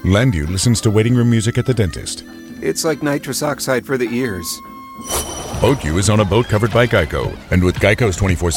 Landu listens to waiting room music at the dentist. It's like nitrous oxide for the ears. Boat U is on a boat covered by Geico. And with Geico's 24/7